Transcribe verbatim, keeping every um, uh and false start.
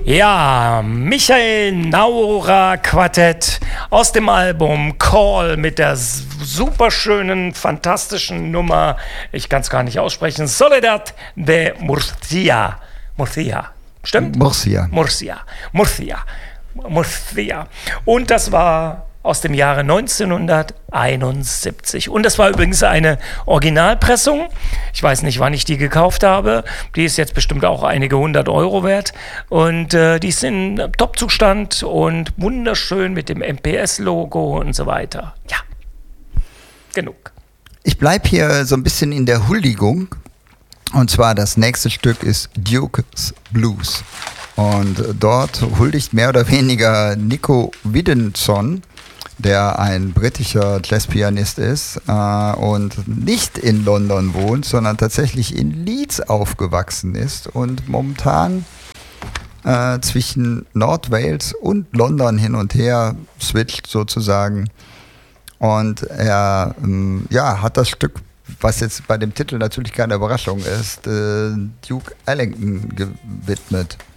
Ja, Michael Naurer Quartett aus dem Album Call mit der superschönen, fantastischen Nummer, ich kann es gar nicht aussprechen, Soledad de Murcia. Murcia, stimmt? Murcia. Murcia, Murcia, Murcia. Und das war aus dem Jahre neunzehnhunderteinundsiebzig. Und das war übrigens eine Originalpressung. Ich weiß nicht, wann ich die gekauft habe. Die ist jetzt bestimmt auch einige hundert Euro wert. Und äh, die ist in Top-Zustand und wunderschön mit dem M P S-Logo und so weiter. Ja, genug. Ich bleibe hier so ein bisschen in der Huldigung. Und zwar das nächste Stück ist Duke's Blues. Und dort huldigt mehr oder weniger Nico Widdington, der ein britischer Jazzpianist ist äh, und nicht in London wohnt, sondern tatsächlich in Leeds aufgewachsen ist und momentan äh, zwischen Nordwales und London hin und her switcht sozusagen. Und er ähm, ja, hat das Stück, was jetzt bei dem Titel natürlich keine Überraschung ist, äh, Duke Ellington gewidmet.